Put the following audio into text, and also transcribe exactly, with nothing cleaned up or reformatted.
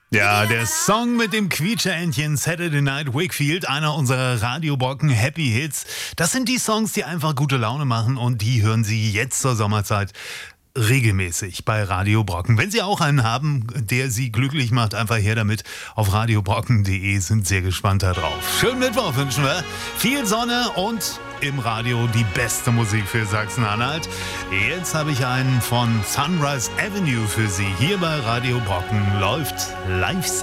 Ja, der Song mit dem Quietscheentchen Saturday Night Wakefield, einer unserer Radiobrocken Happy Hits. Das sind die Songs, die einfach gute Laune machen und die hören Sie jetzt zur Sommerzeit regelmäßig bei Radio Brocken. Wenn Sie auch einen haben, der Sie glücklich macht, einfach her damit. Auf radiobrocken punkt de sind sehr gespannt darauf. Schönen Mittwoch wünschen wir. Viel Sonne und im Radio die beste Musik für Sachsen-Anhalt. Jetzt habe ich einen von Sunrise Avenue für Sie. Hier bei Radio Brocken läuft live.